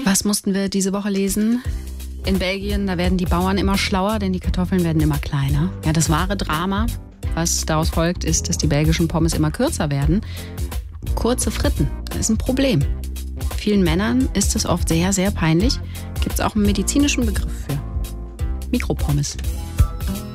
Was mussten wir diese Woche lesen? In Belgien, da werden die Bauern immer schlauer, denn die Kartoffeln werden immer kleiner. Ja, das wahre Drama, was daraus folgt, ist, dass die belgischen Pommes immer kürzer werden. Kurze Fritten, das ist ein Problem. Vielen Männern ist es oft sehr, sehr peinlich. Gibt es auch einen medizinischen Begriff für. Mikropommes.